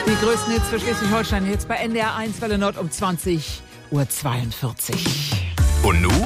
Die größten Hits für Schleswig-Holstein jetzt bei NDR 1 Welle Nord um 20:42 Uhr. Und nu?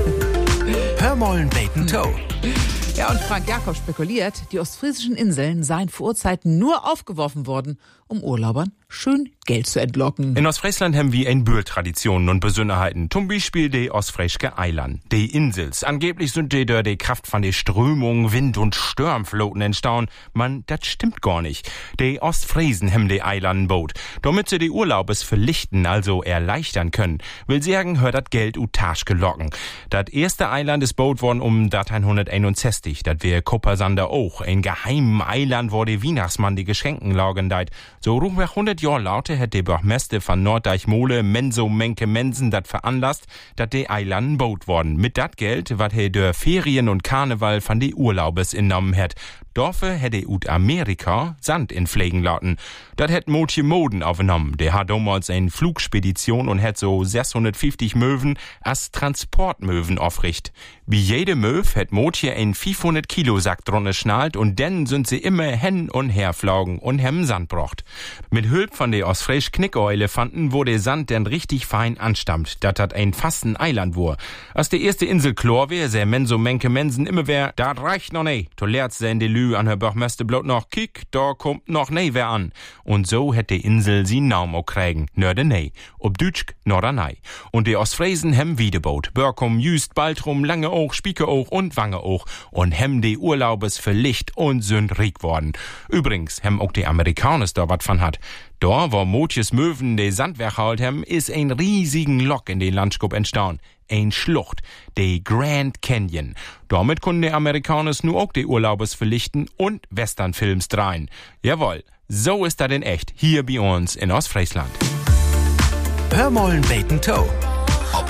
Hör mollen Bacon Toe. Ja, und Frank Jakob spekuliert, die ostfriesischen Inseln seien vor Urzeiten nur aufgeworfen worden, um Urlaubern schön Geld zu entlocken. In Ostfriesland haben wir ein Bürtraditionen und Besonderheiten. Zum Beispiel die Ostfriesche Eiland, die Insels. Angeblich sind die durch die Kraft von der Strömung, Wind und Sturmfloten entstanden. Man, das stimmt gar nicht. Die Ostfriesen haben die Eilanden baut, damit sie die Urlaubes verlichten, also erleichtern können. Will sagen, hört das Geld ut Taschke locken. Das erste Eiland ist baut worden um 1861. Das wär Kuppersander auch. Ein geheimen Eiland, wo die Weihnachtsmann die Geschenken lagen deit. So rungweg 100 Jahre lauter hat der Bürgermeister von Norddeich-Mole Menso Menke Mensen dat veranlasst, dat die Eilanden baut worden. Mit dat Geld, wat he der Ferien und Karneval von die Urlaubes innommen hat. Dafür hätte ut Amerika Sand in Pflegen lauten. Dat hätt Motje Moden aufgenommen. Der hat damals eine Flugspedition und hätt so 650 Möwen als Transportmöwen aufricht. Wie jede Möw hätt Motje ein 500 Kilo Sack drunne schnallt und dann sind sie immer hen und her flogen und hem Sand brocht. Mit Hülp von der Ostfriesche Knickoelefanten, wo der Sand dann richtig fein anstammt. Dat hat ein fasten Eiland wur. Als der erste Insel klar wär, sehr Menso Menke Mensen immer wär, dat reicht noch nicht. To lehrt se in de Lü an Herr Bürgermeister bloß noch, kick, da kommt noch nee wer an. Und so hätt die Insel sie Naum auch kriegen. Nörde nee. Ob Dütschk, Nordernei. Und die Ostfriesen hem Wiedebaut. Börkum, Jüst, Baltrum, Lange auch, Spieke auch und Wange auch. Und hem die Urlaubes verlicht und sind riek worden. Übrigens, hem auch die Amerikaners da wat von hat. Da, wo Motjes Möwen de Sandwerk halt hem, is ein riesigen Lock in den Landschap entstanden. Ein Schlucht, die Grand Canyon. Damit konnten die Amerikaners nur auch die Urlaubers verlichten und Westernfilms drehen. Jawohl, so ist das in echt, hier bei uns in Ostfriesland. Hör mollen Bacon Toe.